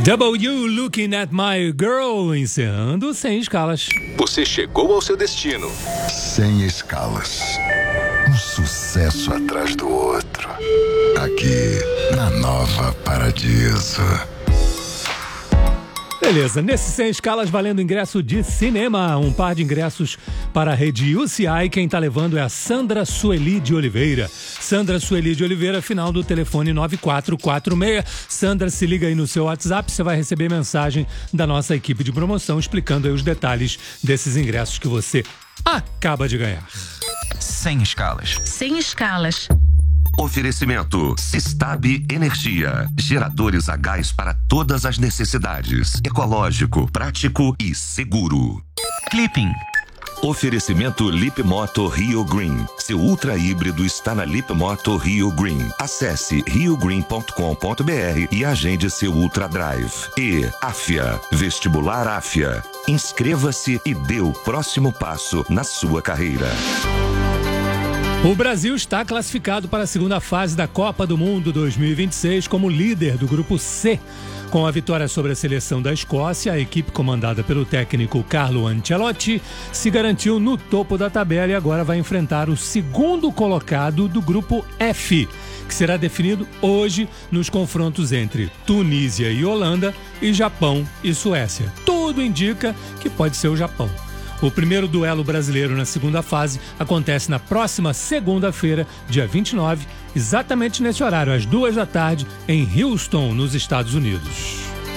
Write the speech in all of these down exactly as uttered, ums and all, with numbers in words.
W Looking at My Girl, encerrando Sem Escalas. Você chegou ao seu destino. Sem escalas. Um sucesso atrás do outro. Aqui, na Nova Paradiso. Beleza, nesse Sem Escalas valendo ingresso de cinema, um par de ingressos para a rede U C I. Quem tá levando é a Sandra Sueli de Oliveira. Sandra Sueli de Oliveira, final do telefone nove quatro quatro seis. Sandra, se liga aí no seu WhatsApp, você vai receber mensagem da nossa equipe de promoção explicando aí os detalhes desses ingressos que você acaba de ganhar. Sem escalas. Sem escalas. Oferecimento Sistab Energia. Geradores a gás para todas as necessidades. Ecológico, prático e seguro. Clipping. Oferecimento Lip Moto Rio Green. Seu ultra híbrido está na Lip Moto Rio Green. Acesse rio green ponto com ponto b r e agende seu Ultra Drive. E Afia. Vestibular Afia. Inscreva-se e dê o próximo passo na sua carreira. O Brasil está classificado para a segunda fase da Copa do Mundo dois mil e vinte e seis como líder do grupo C. Com a vitória sobre a seleção da Escócia, a equipe comandada pelo técnico Carlo Ancelotti se garantiu no topo da tabela e agora vai enfrentar o segundo colocado do grupo F, que será definido hoje nos confrontos entre Tunísia e Holanda e Japão e Suécia. Tudo indica que pode ser o Japão. O primeiro duelo brasileiro na segunda fase acontece na próxima segunda-feira, dia vinte e nove, exatamente nesse horário, às duas da tarde, em Houston, nos Estados Unidos.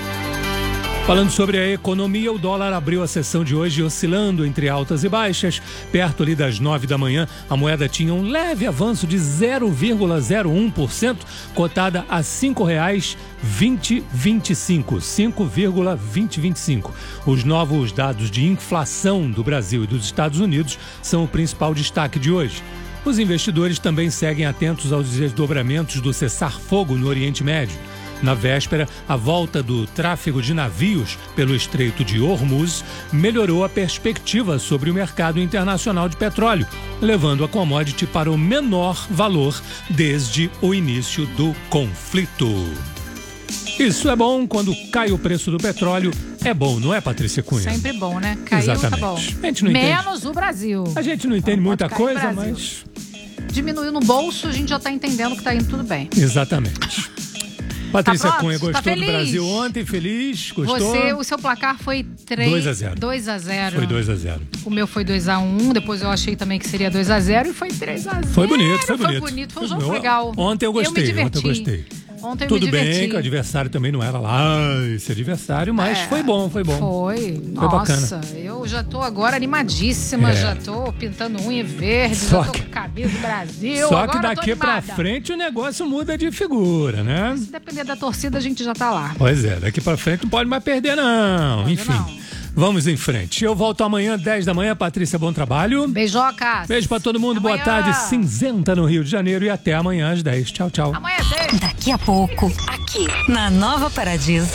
Falando sobre a economia, o dólar abriu a sessão de hoje oscilando entre altas e baixas. Perto ali das nove da manhã, a moeda tinha um leve avanço de zero vírgula zero um por cento, cotada a cinco reais e vinte e vinte e cinco, cinco vírgula vinte e vinte e cinco. Os novos dados de inflação do Brasil e dos Estados Unidos são o principal destaque de hoje. Os investidores também seguem atentos aos desdobramentos do cessar-fogo no Oriente Médio. Na véspera, a volta do tráfego de navios pelo Estreito de Hormuz melhorou a perspectiva sobre o mercado internacional de petróleo, levando a commodity para o menor valor desde o início do conflito. Isso é bom, quando cai o preço do petróleo, é bom, não é, Patrícia Cunha? Sempre bom, né? Caiu, exatamente. Tá bom. A gente não Menos entende. o Brasil. A gente não entende Não muita pode cair coisa, Brasil. mas... Diminuiu no bolso, a gente já tá entendendo que tá indo tudo bem. Exatamente. Patrícia Tá Cunha pronto? gostou Tá do feliz? Brasil ontem, feliz? Gostou? Você, o seu placar foi três... dois a zero. dois a zero. Foi dois a zero. O meu foi dois a um, depois eu achei também que seria dois a zero e foi três a zero. Foi bonito, foi Foi bonito. bonito, foi um jogo Eu- legal. Ontem eu gostei, eu me diverti. ontem eu gostei. Ontem eu Tudo me diverti. bem que o adversário também não era lá esse adversário, mas É, foi bom, foi bom. Foi. Nossa, bacana. eu já tô agora animadíssima, É. já tô pintando unha verde, Só já tô que- com a camisa do Brasil. Só agora que eu tô daqui pra animada. frente o negócio muda de figura, né? Se depender da torcida, a gente já tá lá. Pois é, daqui pra frente não pode mais perder, não. Pode Enfim, não. vamos em frente. Eu volto amanhã, dez da manhã. Patrícia, bom trabalho. Beijocas. Beijo pra todo mundo, boa Amanhã. tarde. Cinzenta no Rio de Janeiro e até amanhã às dez. Tchau, tchau. Amanhã é sexta. Daqui a pouco, aqui na Nova Paradiso.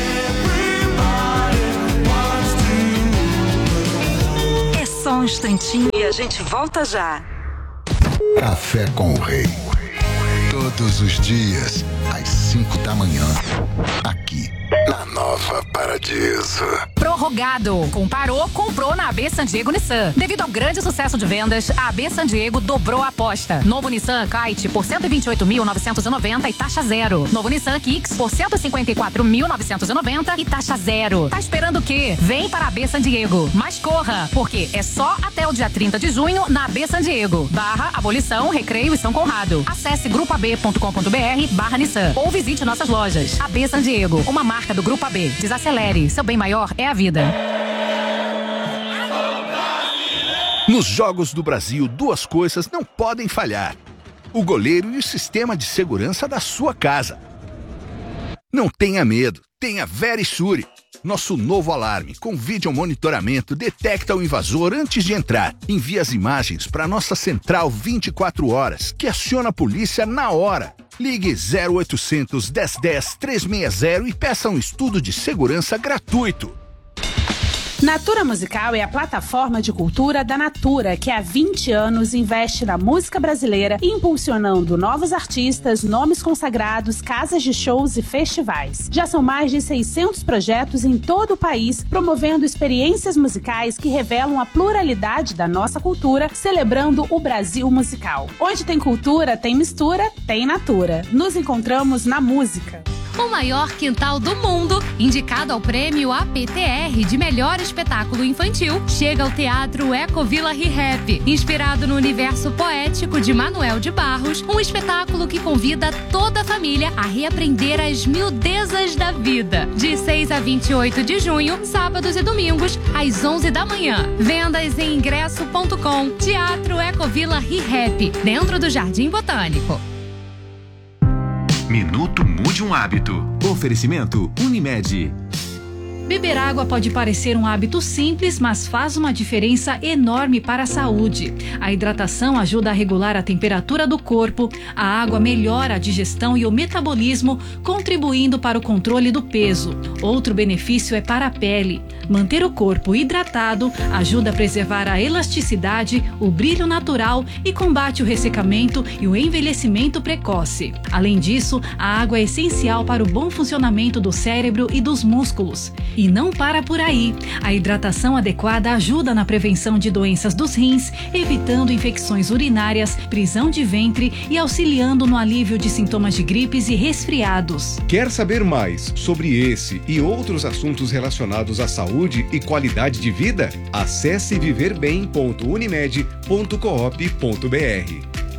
É só um instantinho e a gente volta já. Café com o Rei. Todos os dias, às cinco da manhã. Aqui, na Nova Paradiso. Prorrogado. Comparou, comprou na A B San Diego Nissan. Devido ao grande sucesso de vendas, a A B San Diego dobrou a aposta. Novo Nissan Kite por cento e vinte e oito mil novecentos e noventa e taxa zero. Novo Nissan Kicks por cento e cinquenta e quatro mil novecentos e noventa e taxa zero. Tá esperando o quê? Vem para a A B San Diego. Mas corra, porque é só até o dia trinta de junho na A B San Diego. Barra Abolição, Recreio e São Conrado. Acesse grupo a b ponto com ponto b r barra Nissan ou visite nossas lojas. A B San Diego, uma marca do Grupo A B. Desacelere, seu bem maior é a vida. Nos Jogos do Brasil, duas coisas não podem falhar: o goleiro e o sistema de segurança da sua casa. Não tenha medo, tenha Verisure. Nosso novo alarme com vídeo monitoramento detecta o invasor antes de entrar. Envia as imagens para nossa central vinte e quatro horas, que aciona a polícia na hora. Ligue zero oitocentos, dez dez, trezentos e sessenta e peça um estudo de segurança gratuito. Natura Musical é a plataforma de cultura da Natura, que há vinte anos investe na música brasileira, impulsionando novos artistas, nomes consagrados, casas de shows e festivais. Já são mais de seiscentos projetos em todo o país, promovendo experiências musicais que revelam a pluralidade da nossa cultura, celebrando o Brasil musical. Onde tem cultura, tem mistura, tem Natura. Nos encontramos na música. O maior quintal do mundo, indicado ao prêmio A P T R de melhor espetáculo infantil, chega ao Teatro Ecovila Rehap. Inspirado no universo poético de Manuel de Barros, um espetáculo que convida toda a família a reaprender as miudezas da vida. De seis a vinte e oito de junho, sábados e domingos, às onze da manhã. Vendas em ingresso ponto com. Teatro Ecovila Rehap, dentro do Jardim Botânico. Minuto Mude um Hábito. Oferecimento Unimed. Beber água pode parecer um hábito simples, mas faz uma diferença enorme para a saúde. A hidratação ajuda a regular a temperatura do corpo, a água melhora a digestão e o metabolismo, contribuindo para o controle do peso. Outro benefício é para a pele. Manter o corpo hidratado ajuda a preservar a elasticidade, o brilho natural e combate o ressecamento e o envelhecimento precoce. Além disso, a água é essencial para o bom funcionamento do cérebro e dos músculos. E não para por aí. A hidratação adequada ajuda na prevenção de doenças dos rins, evitando infecções urinárias, prisão de ventre e auxiliando no alívio de sintomas de gripes e resfriados. Quer saber mais sobre esse e outros assuntos relacionados à saúde e qualidade de vida? Acesse viver bem ponto unimed ponto coop ponto br.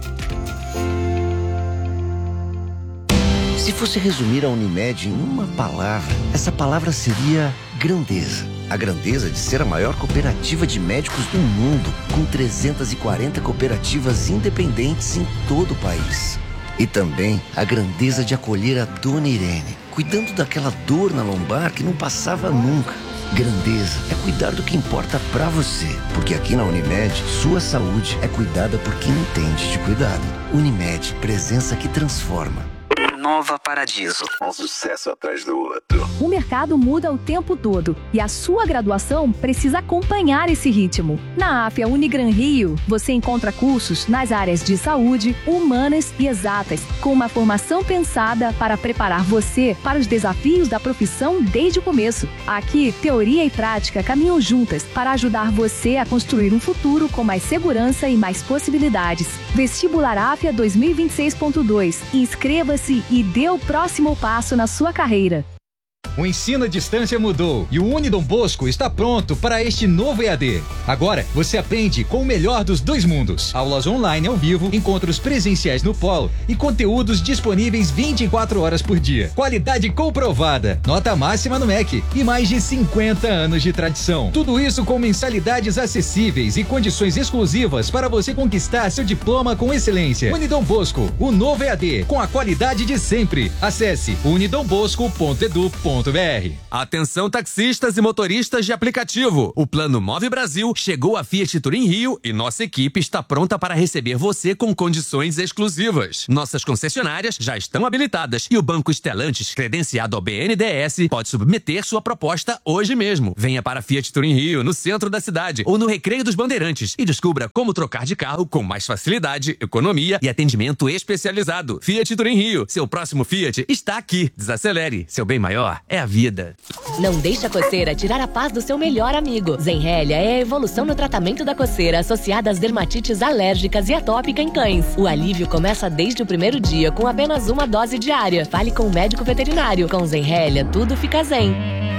Se fosse resumir a Unimed em uma palavra, essa palavra seria grandeza. A grandeza de ser a maior cooperativa de médicos do mundo, com trezentas e quarenta cooperativas independentes em todo o país. E também a grandeza de acolher a Dona Irene, cuidando daquela dor na lombar que não passava nunca. Grandeza é cuidar do que importa pra você, porque aqui na Unimed, sua saúde é cuidada por quem entende de cuidado. Unimed, presença que transforma. Nova Paradiso. Um sucesso atrás do outro. O mercado muda o tempo todo e a sua graduação precisa acompanhar esse ritmo. Na A F A Unigran Rio, você encontra cursos nas áreas de saúde, humanas e exatas, com uma formação pensada para preparar você para os desafios da profissão desde o começo. Aqui, teoria e prática caminham juntas para ajudar você a construir um futuro com mais segurança e mais possibilidades. Vestibular A F A dois mil e vinte e seis ponto dois. Inscreva-se e dê o próximo passo na sua carreira. O ensino à distância mudou e o Unidom Bosco está pronto para este novo E A D. Agora, você aprende com o melhor dos dois mundos. Aulas online ao vivo, encontros presenciais no polo e conteúdos disponíveis vinte e quatro horas por dia. Qualidade comprovada, nota máxima no M E C e mais de cinquenta anos de tradição. Tudo isso com mensalidades acessíveis e condições exclusivas para você conquistar seu diploma com excelência. Unidom Bosco, o novo E A D, com a qualidade de sempre. Acesse unidom bosco ponto edu ponto br. Atenção taxistas e motoristas de aplicativo. O Plano Move Brasil chegou a Fiat Turim Rio e nossa equipe está pronta para receber você com condições exclusivas. Nossas concessionárias já estão habilitadas e o Banco Stellantis, credenciado ao B N D E S, pode submeter sua proposta hoje mesmo. Venha para Fiat Turim Rio, no centro da cidade ou no Recreio dos Bandeirantes e descubra como trocar de carro com mais facilidade, economia e atendimento especializado. Fiat Turim Rio, seu próximo Fiat está aqui. Desacelere, seu bem maior é a vida. Não deixe a coceira tirar a paz do seu melhor amigo. Zenrelia é a evolução no tratamento da coceira associada às dermatites alérgicas e atópica em cães. O alívio começa desde o primeiro dia com apenas uma dose diária. Fale com o médico veterinário. Com Zenrelia, tudo fica zen.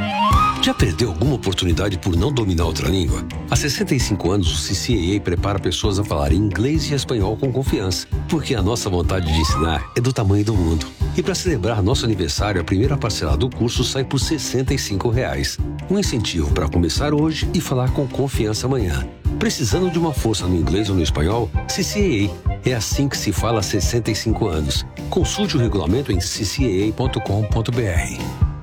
Já perdeu alguma oportunidade por não dominar outra língua? Há sessenta e cinco anos, o C C A A prepara pessoas a falar inglês e espanhol com confiança, porque a nossa vontade de ensinar é do tamanho do mundo. E para celebrar nosso aniversário, a primeira parcela do curso sai por sessenta e cinco reais. Um incentivo para começar hoje e falar com confiança amanhã. Precisando de uma força no inglês ou no espanhol? C C A A. É assim que se fala há sessenta e cinco anos. Consulte o regulamento em c c a a ponto com ponto br.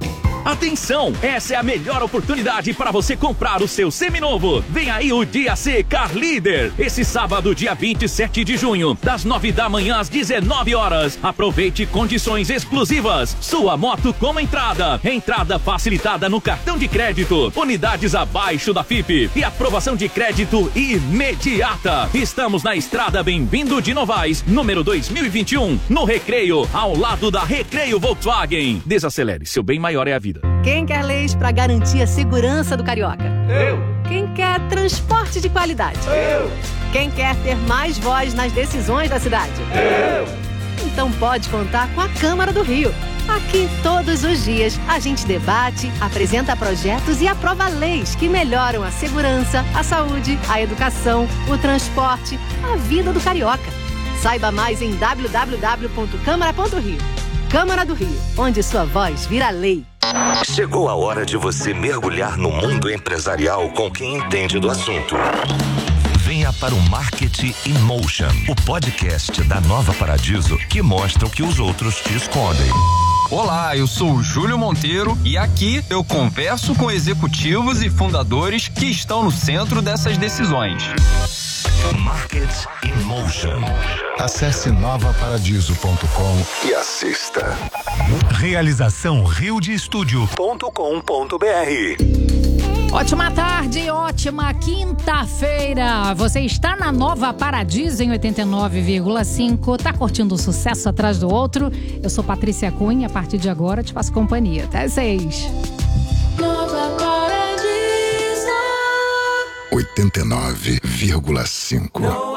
Atenção, essa é a melhor oportunidade para você comprar o seu seminovo. Vem aí o Dia C Car Líder. Esse sábado, dia vinte e sete de junho, das nove da manhã às dezenove horas. Aproveite condições exclusivas. Sua moto com entrada. Entrada facilitada no cartão de crédito. Unidades abaixo da F I P. E aprovação de crédito imediata. Estamos na Estrada Bem-vindo de Novaes, número dois mil e vinte e um, no Recreio, ao lado da Recreio Volkswagen. Desacelere, seu bem maior é a vida. Quem quer leis para garantir a segurança do carioca? Eu. Quem quer transporte de qualidade? Eu. Quem quer ter mais voz nas decisões da cidade? Eu. Então pode contar com a Câmara do Rio. Aqui, todos os dias, a gente debate, apresenta projetos e aprova leis que melhoram a segurança, a saúde, a educação, o transporte, a vida do carioca. Saiba mais em w w w ponto câmara ponto rio. Câmara do Rio, onde sua voz vira lei. Chegou a hora de você mergulhar no mundo empresarial com quem entende do assunto. Venha para o Marketing in Motion, o podcast da Nova Paradiso que mostra o que os outros te escondem. Olá, eu sou o Júlio Monteiro e aqui eu converso com executivos e fundadores que estão no centro dessas decisões. Market in Motion. Acesse nova paradiso ponto com e assista. Realização rio de estúdio ponto com ponto b r. Ótima tarde, ótima quinta-feira. Você está na Nova Paradiso em oitenta e nove vírgula cinco. Tá curtindo um sucesso atrás do outro? Eu sou Patrícia Cunha. A partir de agora te faço companhia. Até seis. Nova Paradiso oitenta e nove vírgula cinco.